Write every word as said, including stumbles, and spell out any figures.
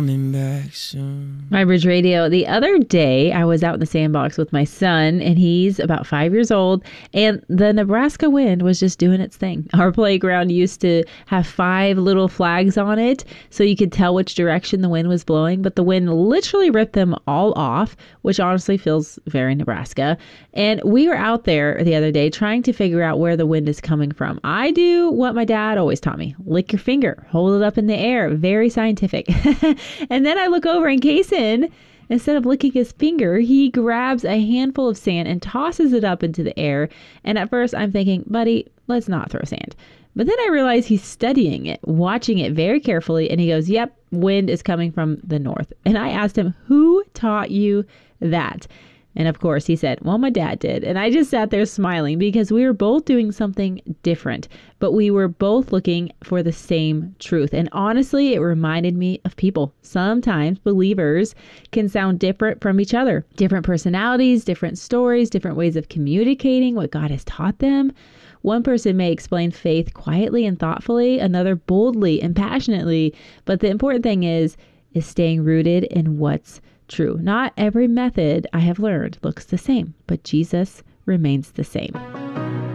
Coming back soon. My Bridge Radio. The other day, I was out in the sandbox with my son, and he's about five years old, and the Nebraska wind was just doing its thing. Our playground used to have five little flags on it, so you could tell which direction the wind was blowing, but the wind literally ripped them all off, which honestly feels very Nebraska. And we were out there the other day trying to figure out where the wind is coming from. I do what my dad always taught me. Lick your finger, hold it up in the air. Very scientific. And then I look over and Kason, instead of licking his finger, he grabs a handful of sand and tosses it up into the air. And at first I'm thinking, buddy, let's not throw sand. But then I realize he's studying it, watching it very carefully. And he goes, yep, wind is coming from the north. And I asked him, who taught you that? And of course he said, well, my dad did. And I just sat there smiling because we were both doing something different, but we were both looking for the same truth. And honestly, it reminded me of people. Sometimes believers can sound different from each other. Different personalities, different stories, different ways of communicating what God has taught them. One person may explain faith quietly and thoughtfully, another boldly and passionately. But the important thing is, is staying rooted in what's true. Not every method I have learned looks the same, but Jesus remains the same.